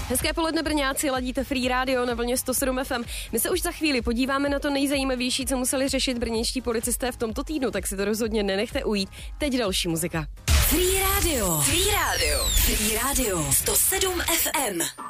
Hezké poledne, Brňáci, ladíte Free Radio na vlně 107 FM. My se už za chvíli podíváme na to nejzajímavější, co museli řešit brněnští policisté v tomto týdnu, tak si to rozhodně nenechte ujít. Teď další muzika. Free Radio. Free Radio. Free Radio. 107 FM.